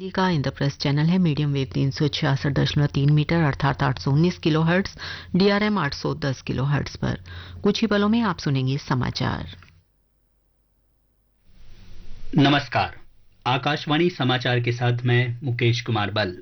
दिल्ली का इंद्रप्रस्थ चैनल है। Medium wave 366.3 metre अर्थात 819 किलोहर्ट्ज, DRM 810 किलोहर्ट्ज पर। कुछ ही पलों में आप सुनेंगे समाचार। नमस्कार, आकाशवाणी समाचार के साथ मैं मुकेश कुमार बल।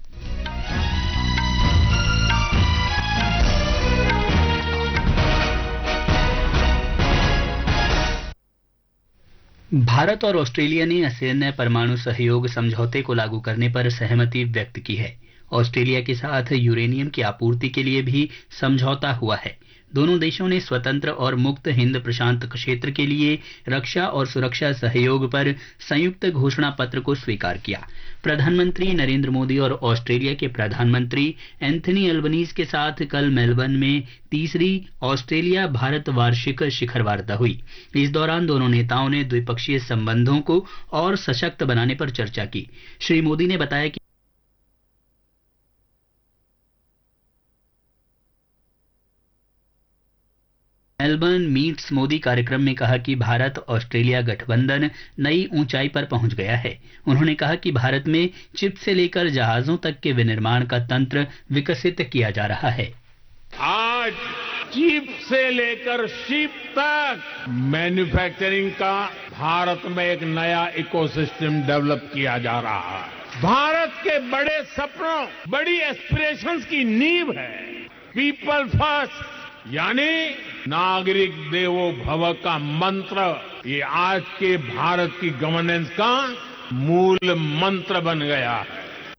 भारत और ऑस्ट्रेलिया ने असैन्य परमाणु सहयोग समझौते को लागू करने पर सहमति व्यक्त की है। ऑस्ट्रेलिया के साथ यूरेनियम की आपूर्ति के लिए भी समझौता हुआ है। दोनों देशों ने स्वतंत्र और मुक्त हिंद प्रशांत क्षेत्र के लिए रक्षा और सुरक्षा सहयोग पर संयुक्त घोषणा पत्र को स्वीकार किया। प्रधानमंत्री नरेंद्र मोदी और ऑस्ट्रेलिया के प्रधानमंत्री एंथनी अल्बनीज के साथ कल मेलबर्न में तीसरी ऑस्ट्रेलिया भारत वार्षिक शिखर वार्ता हुई। इस दौरान दोनों नेताओं ने द्विपक्षीय संबंधों को और सशक्त बनाने पर चर्चा की। श्री मोदी ने बताया कि मेलबर्न मीट्स मोदी कार्यक्रम में कहा कि भारत ऑस्ट्रेलिया गठबंधन नई ऊंचाई पर पहुंच गया है। उन्होंने कहा कि भारत में चिप से लेकर जहाजों तक के विनिर्माण का तंत्र विकसित किया जा रहा है। आज चिप से लेकर शिप तक मैन्युफैक्चरिंग का भारत में एक नया इकोसिस्टम डेवलप किया जा रहा है। भारत के बड़े सपनों, बड़ी एस्पिरेशंस की नींव है पीपल फर्स्ट, यानी नागरिक देवो भव का मंत्र। ये आज के भारत की गवर्नेंस का मूल मंत्र बन गया है।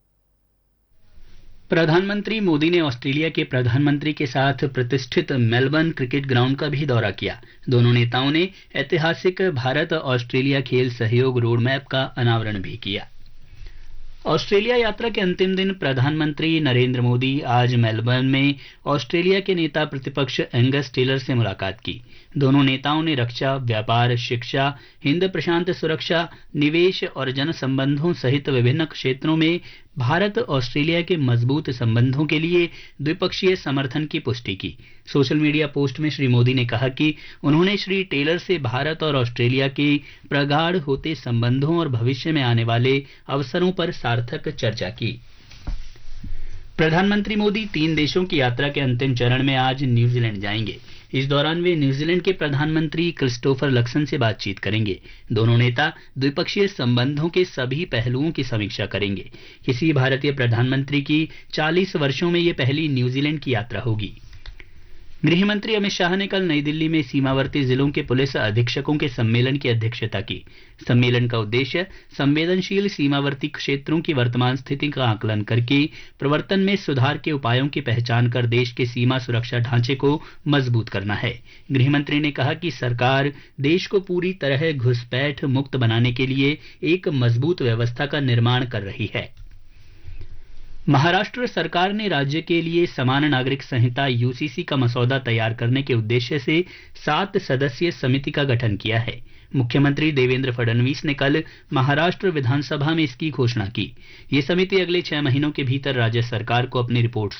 प्रधानमंत्री मोदी ने ऑस्ट्रेलिया के प्रधानमंत्री के साथ प्रतिष्ठित मेलबर्न क्रिकेट ग्राउंड का भी दौरा किया। दोनों नेताओं ने ऐतिहासिक भारत ऑस्ट्रेलिया खेल सहयोग रोड मैप का अनावरण भी किया। ऑस्ट्रेलिया यात्रा के अंतिम दिन प्रधानमंत्री नरेंद्र मोदी आज मेलबर्न में ऑस्ट्रेलिया के नेता प्रतिपक्ष एंगस टेलर से मुलाकात की। दोनों नेताओं ने रक्षा, व्यापार, शिक्षा, हिंद प्रशांत सुरक्षा, निवेश और जन संबंधों सहित विभिन्न क्षेत्रों में भारत ऑस्ट्रेलिया के मजबूत संबंधों के लिए द्विपक्षीय समर्थन की पुष्टि की। सोशल मीडिया पोस्ट में श्री मोदी ने कहा कि उन्होंने श्री टेलर से भारत और ऑस्ट्रेलिया के प्रगाढ़ होते संबंधों और भविष्य में आने वाले अवसरों पर सार्थक चर्चा की। प्रधानमंत्री मोदी 3 देशों की यात्रा के अंतिम चरण में आज न्यूजीलैंड जाएंगे। इस दौरान वे न्यूजीलैंड के प्रधानमंत्री क्रिस्टोफर लक्सन से बातचीत करेंगे। दोनों नेता द्विपक्षीय संबंधों के सभी पहलुओं की समीक्षा करेंगे। किसी भारतीय प्रधानमंत्री की 40 वर्षों में ये पहली न्यूजीलैंड की यात्रा होगी। गृह मंत्री अमित शाह ने कल नई दिल्ली में सीमावर्ती जिलों के पुलिस अधीक्षकों के सम्मेलन की अध्यक्षता की। सम्मेलन का उद्देश्य संवेदनशील सीमावर्ती क्षेत्रों की वर्तमान स्थिति का आकलन करके प्रवर्तन में सुधार के उपायों की पहचान कर देश के सीमा सुरक्षा ढांचे को मजबूत करना है। गृह मंत्री ने कहा कि सरकार देश को पूरी तरह घुसपैठ मुक्त बनाने के लिए एक मजबूत व्यवस्था का निर्माण कर रही है। महाराष्ट्र सरकार ने राज्य के लिए समान नागरिक संहिता यूसीसी का मसौदा तैयार करने के उद्देश्य से 7 सदस्यीय समिति का गठन किया है। मुख्यमंत्री देवेंद्र फडणवीस ने कल महाराष्ट्र विधानसभा में इसकी घोषणा की। ये समिति अगले 6 महीनों के भीतर राज्य सरकार को अपनी रिपोर्ट